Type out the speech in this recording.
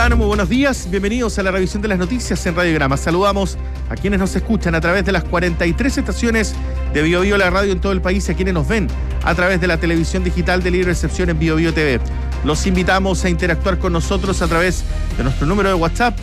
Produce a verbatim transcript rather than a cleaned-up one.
están? Muy buenos días. Bienvenidos a la revisión de las noticias en Radiograma. Saludamos a quienes nos escuchan a través de las cuarenta y tres estaciones de Bio Bio, la radio en todo el país, y a quienes nos ven a través de la televisión digital de Libre Recepción en Bio Bio T V. Los invitamos a interactuar con nosotros a través de nuestro número de WhatsApp,